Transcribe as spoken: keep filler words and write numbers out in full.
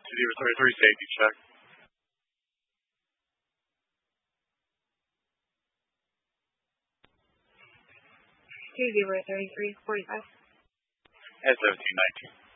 to zero three three safety check. Two zero three three forty five. At seventeen nineteen.